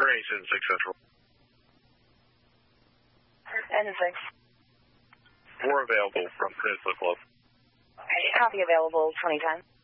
Grayson, 6 Central. And 6. 4 available from Peninsula Club. Copy available, 2010.